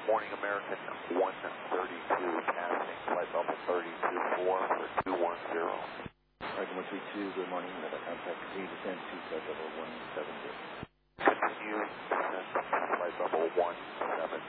Morning American 132 passing, flight level 32.4 for 210. American 132, good morning. Contact 3 descent 2 flight level 170.